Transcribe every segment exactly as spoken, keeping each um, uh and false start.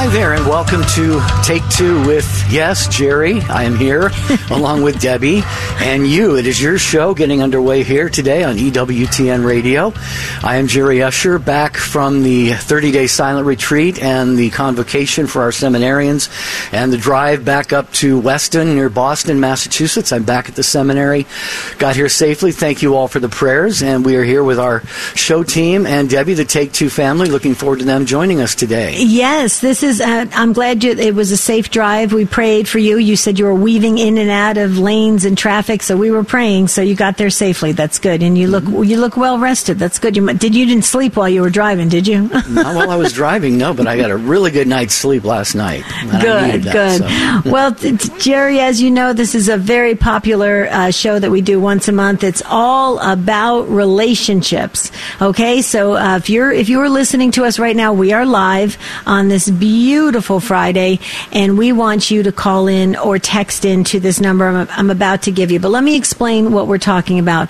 Hi there, and welcome to Take Two with, yes, Jerry. I am here, along with Debbie and you. It is your show getting underway here today on E W T N Radio. I am Jerry Usher, back from the thirty-day silent retreat and the convocation for our seminarians and the drive back up to Weston near Boston, Massachusetts. I'm back at the seminary. Got here safely. Thank you all for the prayers, and we are here with our show team and Debbie, the Take Two family. Looking forward to them joining us today. Yes, this is, uh, I'm glad you, it was a safe drive. We prayed for you. You said you were weaving in and out of lanes and traffic, so we were praying, so you got there safely. That's good. And you look you look well rested. That's good. You did you didn't sleep while you were driving, did you? Not while I was driving, no, but I got a really good night's sleep last night. Good, that, good. So. Well, t- t- Jerry, as you know, this is a very popular uh, show that we do once a month. It's all about relationships. Okay, so uh, if you're if you're listening to us right now, we are live on this beautiful Friday, and we want you to call in or text in to this number I'm, I'm about to give you. But let me explain what we're talking about.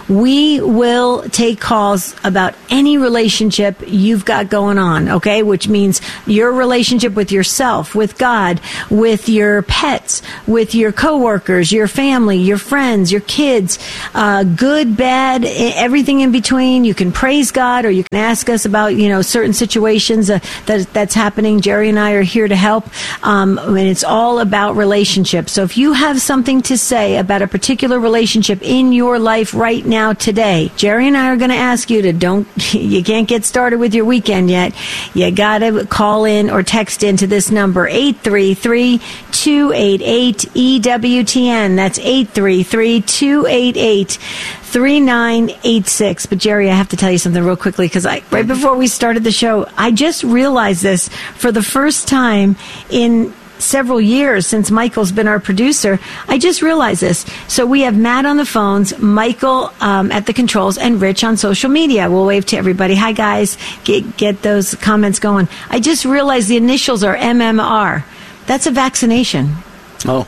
We will take calls about any relationship you've got going on, okay? Which means your relationship with yourself, with God, with your pets, with your coworkers, your family, your friends, your kids, uh, good, bad, everything in between. You can praise God, or you can ask us about, you know, certain situations uh, that that's happening. Jerry and I are here to help, um, and it's all about relationships. So if you have something to say about a particular relationship in your life right now, today, Jerry and I are going to ask you to don't, you can't get started with your weekend yet. You got to call in or text into this number, eight three three, two eight eight, E W T N. That's eight three three, two eight eight, three nine eight six. But Jerry, I have to tell you something real quickly, because I, right before we started the show, I just realized this for the first time in several years since Michael's been our producer. I just realized this. So we have Matt on the phones, Michael um, at the controls, and Rich on social media. We'll wave to everybody. Hi, guys. Get, get those comments going. I just realized the initials are M M R. That's a vaccination. Oh.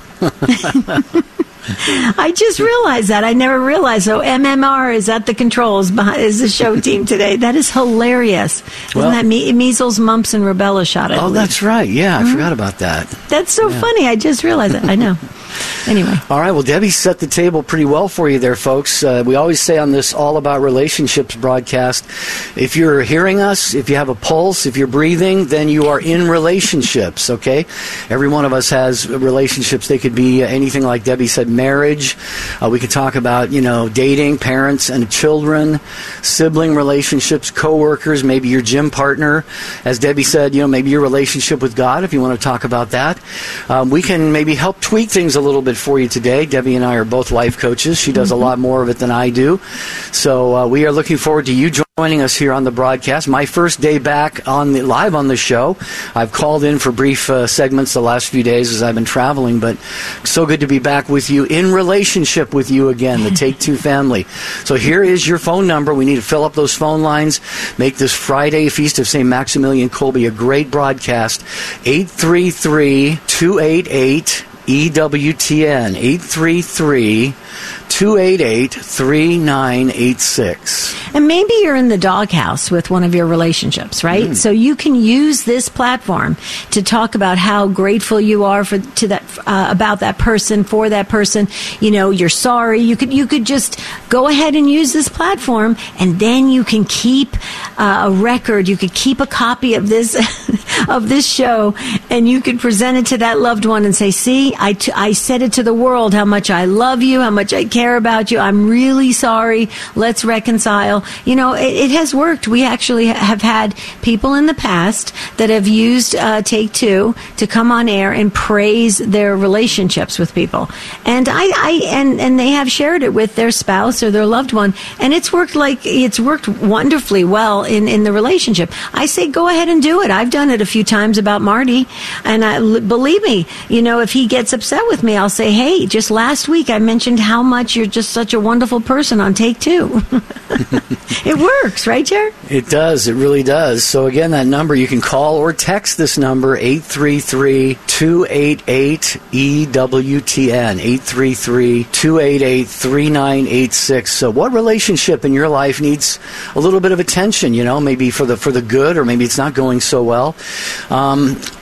I just realized that. I never realized. So M M R is at the controls behind, is the show team today. That is hilarious. Isn't well, that me- measles, mumps, and rubella shot? I oh, believe. That's right. Yeah, I mm-hmm. forgot about that. That's so yeah. funny. I just realized it. I know. Anyway. All right. Well, Debbie set the table pretty well for you there, folks. Uh, we always say on this All About Relationships broadcast, if you're hearing us, if you have a pulse, if you're breathing, then you are in relationships, okay? Every one of us has relationships. They could be anything, like Debbie said, marriage. Uh, we could talk about, you know, dating, parents and children, sibling relationships, coworkers, maybe your gym partner. As Debbie said, you know, maybe your relationship with God, if you want to talk about that. Um, we can maybe help tweak things a little bit for you today. Debbie and I are both life coaches. She does mm-hmm. a lot more of it than I do. So uh, we are looking forward to you joining us here on the broadcast. My first day back on the live on the show. I've called in for brief uh, segments the last few days as I've been traveling, but so good to be back with you, in relationship with you again, the Take Two family. So here is your phone number. We need to fill up those phone lines, make this Friday Feast of Saint Maximilian Kolbe a great broadcast. eight three three, two eight eight, E W T N, eight three three, two eight eight, three nine eight six. And maybe you're in the doghouse with one of your relationships, right? Mm. So you can use this platform to talk about how grateful you are for to that uh, about that person, for that person. You know, you're sorry. You could you could just go ahead and use this platform, and then you can keep uh, a record. You could keep a copy of this of this show, and you could present it to that loved one and say, "See, I, t- I said it to the world how much I love you, how much I care about you. I'm really sorry. Let's reconcile." You know, it, it has worked. We actually have had people in the past that have used uh, Take Two to come on air and praise their relationships with people, and I, I and and they have shared it with their spouse or their loved one, and it's worked like it's worked wonderfully well in in the relationship. I say go ahead and do it. I've done it a few times about Marty, and I, believe me, you know, if he gets upset with me, I'll say, hey, just last week I mentioned how much you're just such a wonderful person on Take Two. It works, right, Jer? It does. It really does. So again, that number, you can call or text this number, eight three three, two eight eight, E W T N, eight three three, two eight eight, three nine eight six. So what relationship in your life needs a little bit of attention, you know, maybe for the for the good, or maybe it's not going so well? Um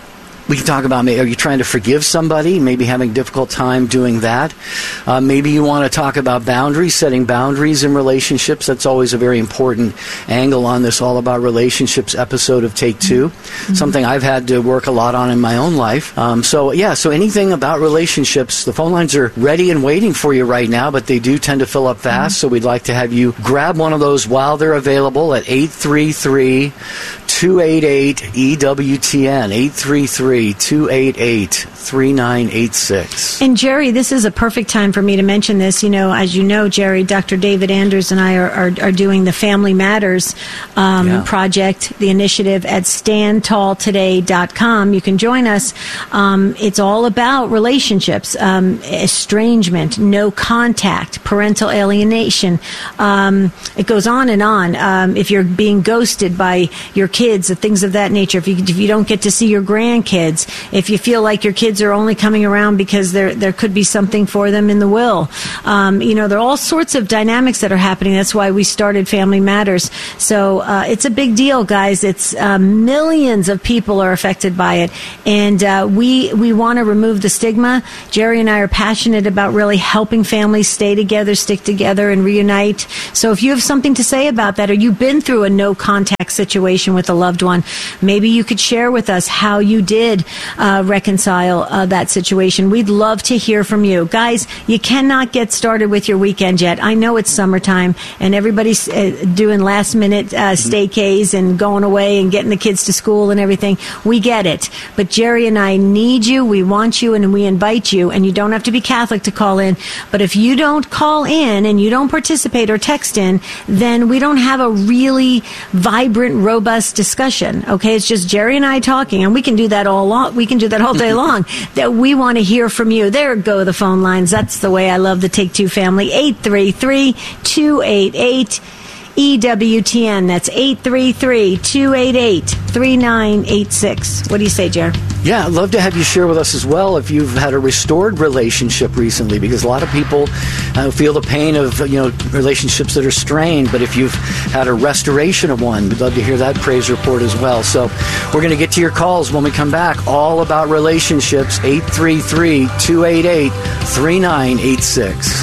We can talk about, are you trying to forgive somebody, maybe having a difficult time doing that? Uh, maybe you want to talk about boundaries, setting boundaries in relationships. That's always a very important angle on this All About Relationships episode of Take Two, mm-hmm. something I've had to work a lot on in my own life. Um, so, yeah, so anything about relationships, the phone lines are ready and waiting for you right now, but they do tend to fill up fast, mm-hmm. so we'd like to have you grab one of those while they're available at eight three three, two eight eight, E W T N, eight three three, two eight eight, three nine eight six. And Jerry, this is a perfect time for me to mention this. You know, as you know, Jerry, Doctor David Anders and I are, are, are doing the Family Matters um, yeah. project, the initiative at stand tall today dot com. You can join us. Um, it's all about relationships, um, estrangement, no contact, parental alienation. Um, it goes on and on. Um, if you're being ghosted by your kids, things of that nature, if you, if you don't get to see your grandkids, if you feel like your kids are only coming around because there there could be something for them in the will. Um, you know, there are all sorts of dynamics that are happening. That's why we started Family Matters. So uh, it's a big deal, guys. It's uh, millions of people are affected by it. And uh, we, we want to remove the stigma. Jerry and I are passionate about really helping families stay together, stick together, and reunite. So if you have something to say about that, or you've been through a no-contact situation with a loved one, maybe you could share with us how you did uh, reconcile uh, that situation. We'd love to hear from you. Guys, you cannot get started with your weekend yet. I know it's summertime, and everybody's uh, doing last-minute uh, staycays and going away and getting the kids to school and everything. We get it. But Jerry and I need you, we want you, and we invite you. And you don't have to be Catholic to call in. But if you don't call in and you don't participate or text in, then we don't have a really vibrant, robust discussion. Okay, it's just Jerry and I talking, and we can do that all long. We can do that all day long. That we want to hear from you. There go the phone lines. That's the way I love the Take Two family. eight three three, two eight eight, E W T N. That's eight three three, two eight eight, three nine eight six. What do you say, Jer? Yeah, I'd love to have you share with us as well if you've had a restored relationship recently, because a lot of people uh, feel the pain of, you know, relationships that are strained, but if you've had a restoration of one, we'd love to hear that praise report as well. So we're going to get to your calls when we come back. All About Relationships, eight three three, two eight eight, three nine eight six.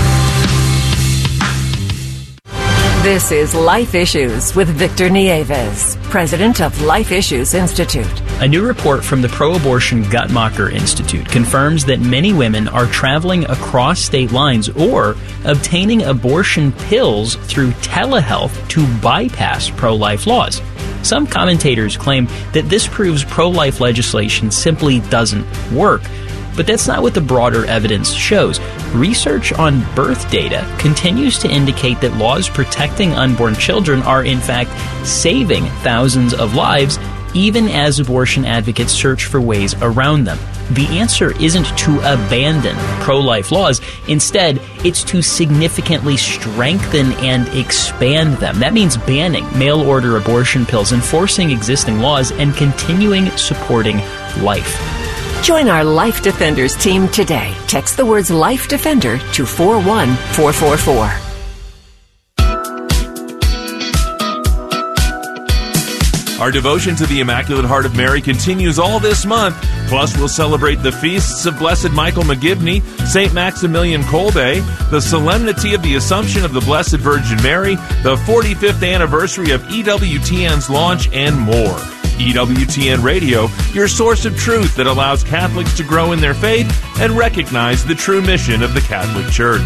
This is Life Issues with Victor Nieves, president of Life Issues Institute. A new report from the pro-abortion Guttmacher Institute confirms that many women are traveling across state lines or obtaining abortion pills through telehealth to bypass pro-life laws. Some commentators claim that this proves pro-life legislation simply doesn't work. But that's not what the broader evidence shows. Research on birth data continues to indicate that laws protecting unborn children are in fact saving thousands of lives, even as abortion advocates search for ways around them. The answer isn't to abandon pro-life laws. Instead, it's to significantly strengthen and expand them. That means banning mail-order abortion pills, enforcing existing laws, and continuing supporting life. Join our Life Defenders team today. Text the words Life Defender to four one four four four. Our devotion to the Immaculate Heart of Mary continues all this month. Plus, we'll celebrate the feasts of Blessed Michael McGivney, Saint Maximilian Kolbe, the Solemnity of the Assumption of the Blessed Virgin Mary, the forty-fifth anniversary of E W T N's launch, and more. E W T N Radio, your source of truth that allows Catholics to grow in their faith and recognize the true mission of the Catholic Church.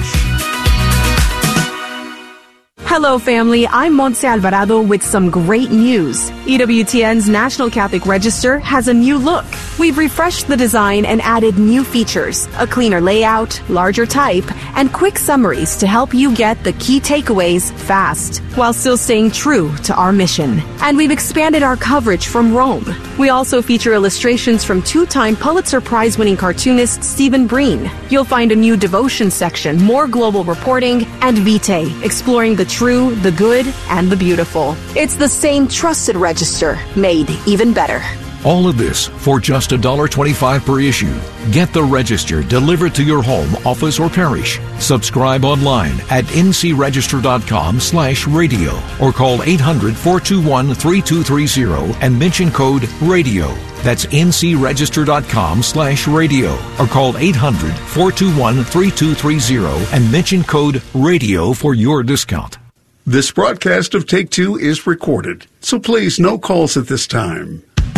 Hello, family. I'm Montse Alvarado with some great news. E W T N's National Catholic Register has a new look. We've refreshed the design and added new features, a cleaner layout, larger type, and quick summaries to help you get the key takeaways fast, while still staying true to our mission. And we've expanded our coverage from Rome. We also feature illustrations from two-time Pulitzer Prize-winning cartoonist Stephen Breen. You'll find a new devotion section, more global reporting, and Vitae, exploring the true, the good, and the beautiful. It's the same trusted register, made even better. All of this for just one dollar twenty-five per issue. Get the Register delivered to your home, office, or parish. Subscribe online at ncregister.com slash radio or call eight hundred, four two one, three two three zero and mention code RADIO. That's ncregister.com slash radio or call eight hundred, four two one, three two three zero and mention code RADIO for your discount. This broadcast of Take Two is recorded, so please no calls at this time.